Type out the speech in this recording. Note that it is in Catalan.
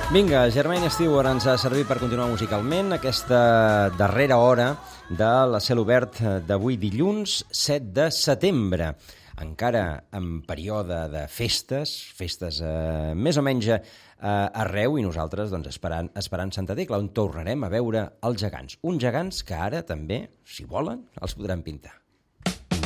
Vinga, Germain Stewart ens ha servit per continuar musicalment aquesta darrera hora de la Cel Obert d'avui dilluns 7 de setembre. Encara en període de festes més o menys arreu, i nosaltres doncs, esperant Santa Tecla, on tornarem a veure els gegants. Uns gegants que ara també, si volen, els podran pintar.